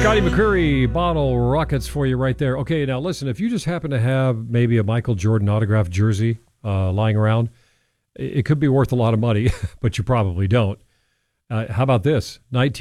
Scotty McCreery, Bottle Rockets for you right there. Okay, now listen, if you just happen to have maybe a Michael Jordan autographed jersey lying around, it could be worth a lot of money, but you probably don't. How about this?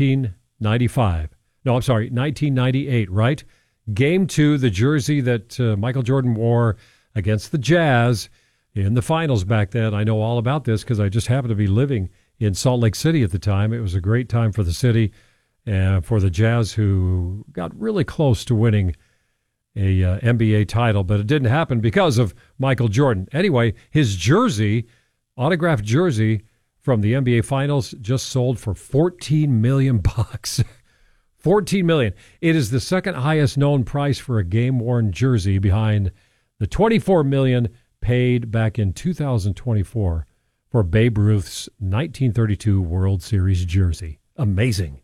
1998, right? Game 2, the jersey that Michael Jordan wore against the Jazz in the finals back then. I know all about this because I just happened to be living in Salt Lake City at the time. It was a great time for the city and for the Jazz, who got really close to winning a NBA title, but it didn't happen because of Michael Jordan. Anyway, his jersey, autographed jersey from the NBA Finals, just sold for $14 million. $14 million. It is the second highest known price for a game-worn jersey, behind the $24 million paid back in 2024 for Babe Ruth's 1932 World Series jersey. Amazing.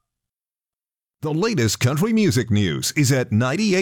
The latest country music news is at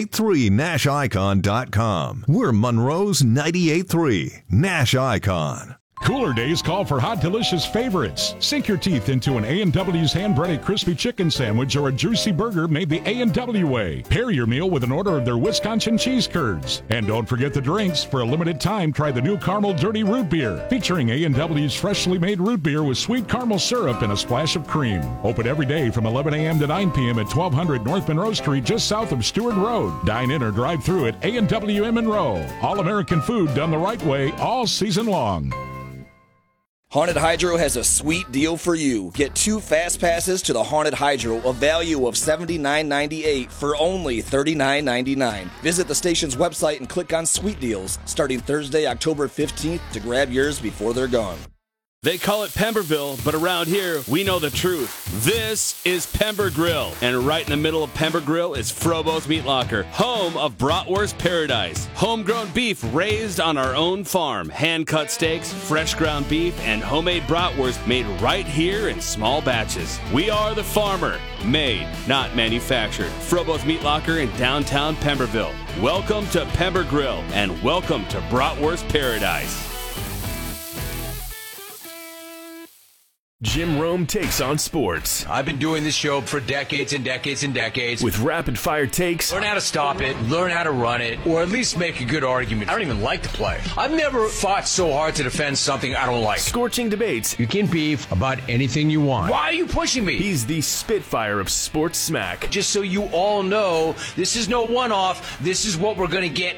983nashicon.com. We're Monroe's 98.3 Nash Icon. Cooler days call for hot, delicious favorites. Sink your teeth into an A&W's hand-breaded crispy chicken sandwich or a juicy burger made the A&W way. Pair your meal with an order of their Wisconsin cheese curds. And don't forget the drinks. For a limited time, try the new Caramel Dirty Root Beer, featuring A&W's freshly made root beer with sweet caramel syrup and a splash of cream. Open every day from 11 a.m. to 9 p.m. at 1200 North Monroe Street, just south of Stewart Road. Dine in or drive through at A&W in Monroe. All-American food done the right way all season long. Haunted Hydro has a sweet deal for you. Get 2 fast passes to the Haunted Hydro, a value of $79.98 for only $39.99. Visit the station's website and click on Sweet Deals starting Thursday, October 15th to grab yours before they're gone. They call it Pemberville, but around here, we know the truth. This is Pember Grill, and right in the middle of Pember Grill is Frobo's Meat Locker, home of Bratwurst Paradise. Homegrown beef raised on our own farm, hand-cut steaks, fresh ground beef, and homemade bratwurst made right here in small batches. We are the farmer, made, not manufactured. Frobo's Meat Locker in downtown Pemberville. Welcome to Pember Grill, and welcome to Bratwurst Paradise. Jim Rome takes on sports. I've been doing this show for decades and decades and decades. With rapid-fire takes. Learn how to stop it, learn how to run it, or at least make a good argument. I don't even like to play. I've never fought so hard to defend something I don't like. Scorching debates. You can beef about anything you want. Why are you pushing me? He's the Spitfire of sports smack. Just so you all know, this is no one-off. This is what we're going to get